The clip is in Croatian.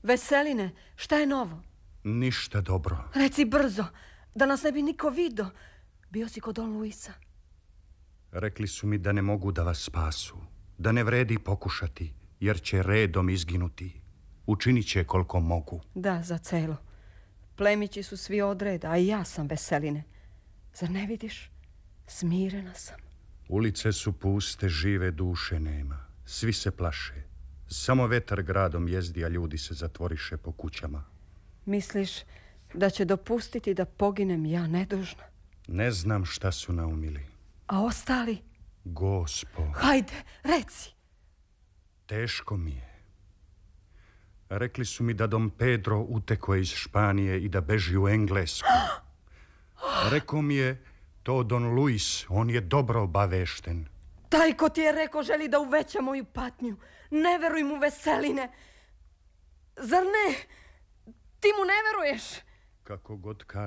Veseline, šta je novo? Ništa dobro. Reci brzo, da nas ne bi niko vidio. Bio si kod Don Luisa? Rekli su mi da ne mogu da vas spasu, da ne vredi pokušati, jer će redom izginuti. Učinit će koliko mogu. Da, za celo. Plemići su svi od reda, a i ja sam Veseline. Zar ne vidiš? Smirena sam. Ulice su puste, žive duše nema. Svi se plaše. Samo vetar gradom jezdi, a ljudi se zatvoriše po kućama. Misliš da će dopustiti da poginem ja nedužna? Ne znam šta su naumili. A ostali? Gospo. Hajde, reci. Teško mi je. Rekli su mi da Dom Pedro uteko iz Španije i da beži u Englesku. Rekao mi je to Don Luis, on je dobro obavešten. Taj ko ti je rekao želi da uveća moju patnju. Ne veruj mu, Veseline. Zar ne? Ti mu ne veruješ? Kako god